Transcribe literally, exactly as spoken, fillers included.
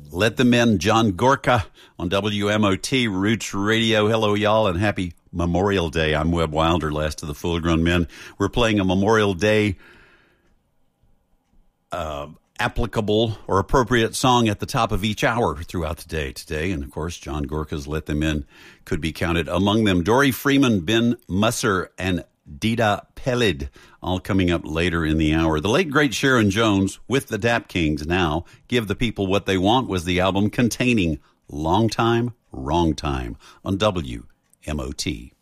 Let Them In, John Gorka on W M O T Roots Radio. Hello, y'all, and happy Memorial Day. I'm Webb Wilder, last of the full-grown men. We're playing a Memorial Day uh, applicable or appropriate song at the top of each hour throughout the day today. And, of course, John Gorka's Let Them In could be counted among them. Dory Freeman, Ben Musser, and Dida Pelid, all coming up later in the hour. The late, great Sharon Jones with the Dap Kings now. Give the People What They Want was the album containing Long Time, Wrong Time on W M O T.